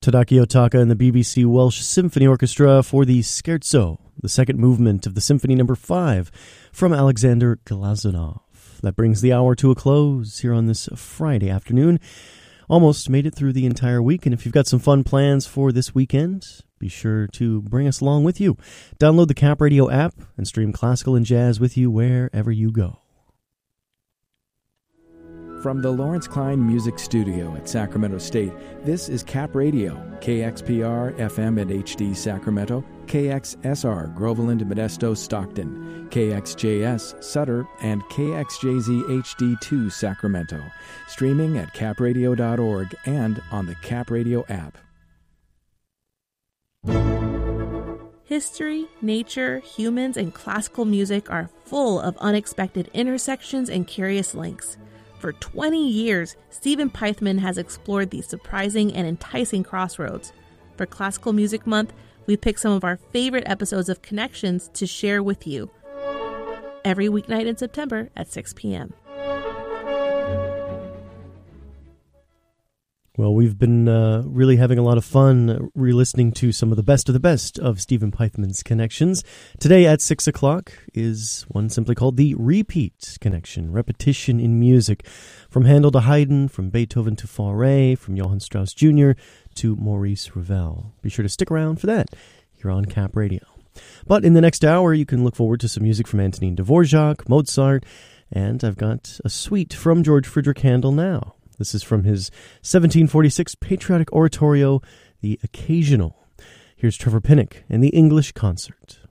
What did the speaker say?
Tadaki Otaka and the BBC Welsh Symphony Orchestra for the Scherzo, the second movement of the Symphony No. 5 from Alexander Glazunov. That brings the hour to a close here on this Friday afternoon. Almost made it through the entire week, and if you've got some fun plans for this weekend, be sure to bring us along with you. Download the Cap Radio app and stream classical and jazz with you wherever you go. From the Lawrence Klein Music Studio at Sacramento State, this is Cap Radio, KXPR FM at HD Sacramento, KXSR Groveland, Modesto, Stockton, KXJS Sutter, and KXJZ HD2 Sacramento. Streaming at capradio.org and on the Cap Radio app. History, nature, humans, and classical music are full of unexpected intersections and curious links. For 20 years, Stephen Pythman has explored these surprising and enticing crossroads. For Classical Music Month, we pick some of our favorite episodes of Connections to share with you. Every weeknight in September at 6 p.m. Well, we've been really having a lot of fun re-listening to some of the best of Stephen Pythman's Connections. Today at 6 o'clock is one simply called the Repeat Connection, Repetition in Music. From Handel to Haydn, from Beethoven to Fauré, from Johann Strauss Jr. to Maurice Ravel. Be sure to stick around for that here on Cap Radio. But in the next hour, you can look forward to some music from Antonin Dvorak, Mozart, and I've got a suite from George Friedrich Handel now. This is from his 1746 patriotic oratorio, The Occasional. Here's Trevor Pinnock and the English Concert.